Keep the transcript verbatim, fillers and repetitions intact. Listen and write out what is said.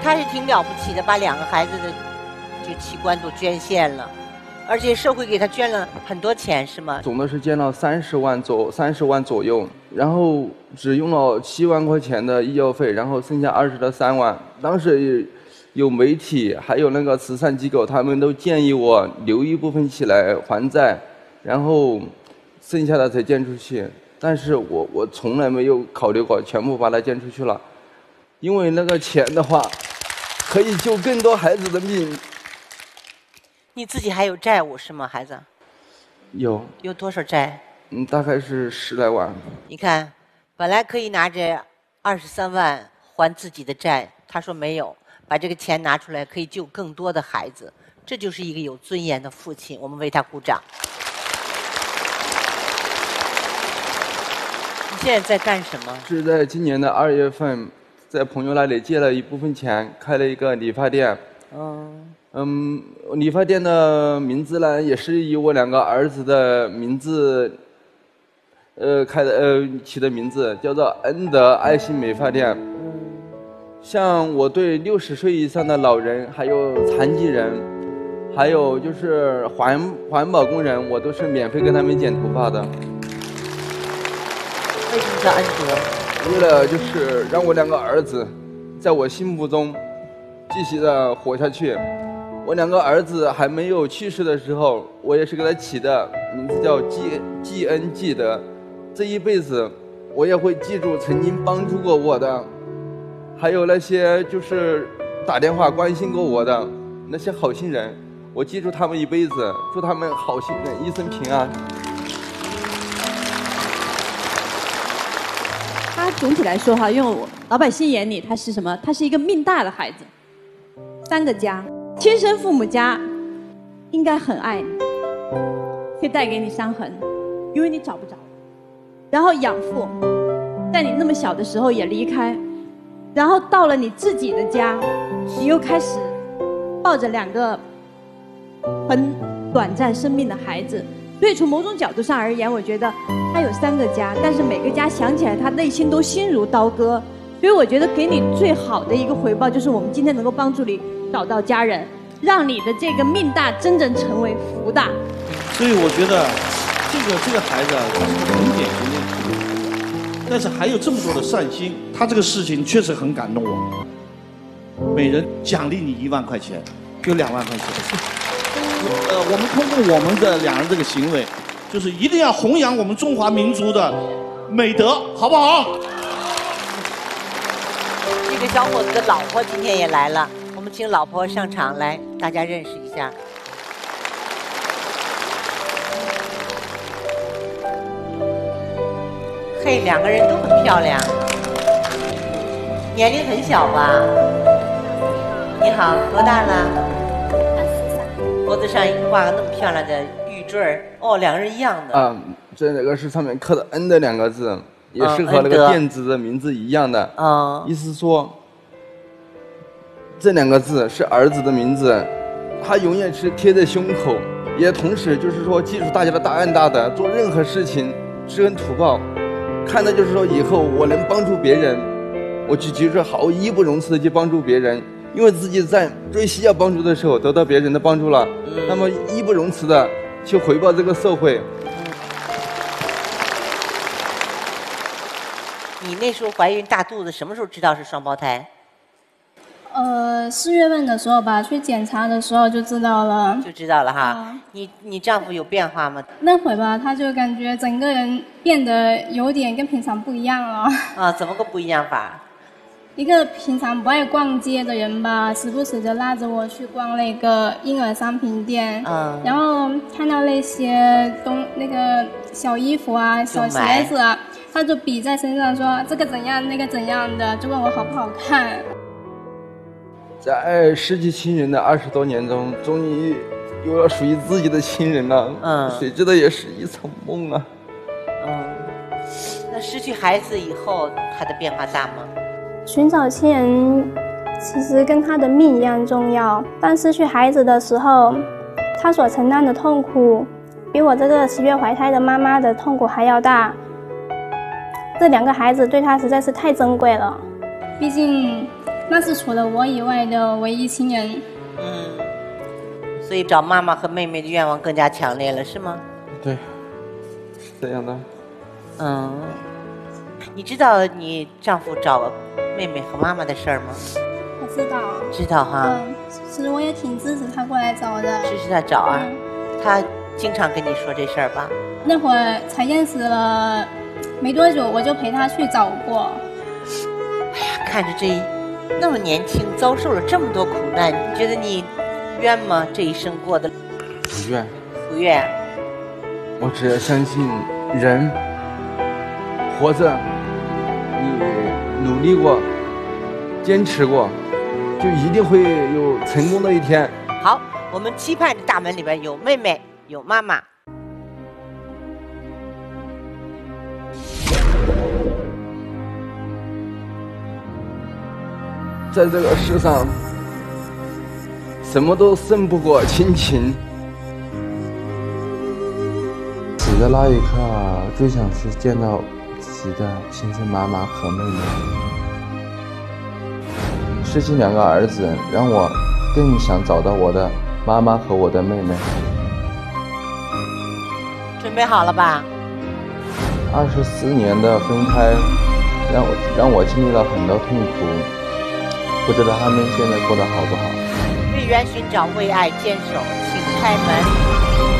他是挺了不起的，把两个孩子的这个器官都捐献了，而且社会给他捐了很多钱，是吗？ 总的是捐了三十万左三十万左右，然后只用了七万块钱的医药费，然后剩下二十的三万。当时有媒体还有那个慈善机构，他们都建议我留一部分起来还债，然后剩下的才捐出去。但是我我从来没有考虑过，全部把它捐出去了，因为那个钱的话，可以救更多孩子的命。 你自己还有债务是吗，孩子？ 有。 有多少债？ 嗯，大概是十来万。 你看，本来可以拿着二十三万还自己的债，他说没有，把这个钱拿出来可以救更多的孩子，这就是一个有尊严的父亲，我们为他鼓掌。你现在在干什么？ 是在今年的二月份，在朋友那里借了一部分钱，开了一个理发店。 嗯。 嗯，理发店的名字呢，也是以我两个儿子的名字，呃，开的呃起的名字，叫做恩德爱心美发店。像我对六十岁以上的老人，还有残疾人，还有就是环环保工人，我都是免费给他们剪头发的。 为什么叫恩德？ 为了就是让我两个儿子，在我心目中继续的活下去。我两个儿子还没有去世的时候，我也是给他起的名字叫记记恩记德，这一辈子我也会记住曾经帮助过我的，还有那些就是打电话关心过我的那些好心人，我记住他们一辈子，祝他们好心人一生平安。 他总体来说哈，用老百姓眼里他是什么？他是一个命大的孩子，三个家。亲生父母家应该很爱你，会带给你伤痕，因为你找不着。然后养父在你那么小的时候也离开，然后到了你自己的家，你又开始抱着两个很短暂生命的孩子。所以从某种角度上而言，我觉得他有三个家，但是每个家想起来他内心都心如刀割。所以我觉得给你最好的一个回报，就是我们今天能够帮助你找到家人，让你的这个命大真正成为福大。 所以我觉得这个这个孩子啊，他是个很典型的，但是还有这么多的善心，他这个事情确实很感动我。每人奖励你一万块钱，就两万块钱。呃，我们通过我们的两人这个行为，就是一定要弘扬我们中华民族的美德，好不好？ 这个小伙子的老婆今天也来了，我们请老婆上场来，大家认识一下。嘿，两个人都很漂亮，年龄很小吧？你好，多大了？脖子上挂个那么漂亮的玉坠儿，哦，两个人一样的。 啊，这两个是上面刻的“恩”的两个字，也是和那个店子的名字一样的。 啊、嗯， 意思说，这两个字是儿子的名字，他永远是贴在胸口，也同时就是说记住大家的大恩大德，做任何事情知恩图报，看的就是说以后我能帮助别人，我就就是毫义不容辞的去帮助别人。因为自己在最需要帮助的时候得到别人的帮助了，嗯、那么义不容辞的去回报这个社会。 你那时候怀孕大肚子，什么时候知道是双胞胎？ 呃，四月份的时候吧，去检查的时候就知道了。 就知道了哈。啊、你你丈夫有变化吗？ 那会吧，他就感觉整个人变得有点跟平常不一样了。 啊，怎么个不一样法？ 一个平常不爱逛街的人吧，时不时的拉着我去逛那个婴儿商品店，嗯，然后看到那些东那个小衣服啊、小鞋子啊，他就比在身上说这个怎样那个怎样的，就问我好不好看。 在失去亲人的二十多年中，终于有了属于自己的亲人了。嗯，谁知道也是一场梦啊。 嗯，那失去孩子以后，他的变化大吗？ 寻找亲人其实跟他的命一样重要，但失去孩子的时候，他所承担的痛苦比我这个十月怀胎的妈妈的痛苦还要大。这两个孩子对他实在是太珍贵了，毕竟那是除了我以外的唯一亲人。 嗯，所以找妈妈和妹妹的愿望更加强烈了，是吗？ 对，是这样的。 嗯，你知道你丈夫找妹妹和妈妈的事儿吗？ 我知道。 知道哈。 嗯，其实我也挺支持他过来找的。 支持他找啊？ 嗯、 他经常跟你说这事儿吧？ 那会儿才认识了没多久，我就陪他去找过。 哎呀，看着这那么年轻，遭受了这么多苦难，你觉得你冤吗？这一生过得不怨， 不怨。 我只相信人活着，你努力过，坚持过，就一定会有成功的一天。 好，我们期盼着大门里边有妹妹，有妈妈。 在这个世上，什么都胜不过亲情。 死的那一刻，最想是见到自己的亲生妈妈和妹妹。失去两个儿子，让我更想找到我的妈妈和我的妹妹。 准备好了吧？ 二十四年的分开，让我让我经历了很多痛苦。不知道他们现在过得好不好？ 为缘寻找，为爱坚守，请开门。